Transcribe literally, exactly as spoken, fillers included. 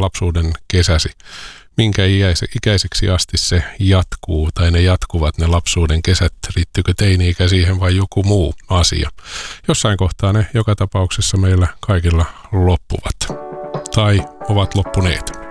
lapsuuden kesäsi, minkä ikäiseksi asti se jatkuu tai ne jatkuvat ne lapsuuden kesät, riittyykö teini-ikä siihen vai joku muu asia. Jossain kohtaa ne joka tapauksessa meillä kaikilla loppuvat tai ovat loppuneet.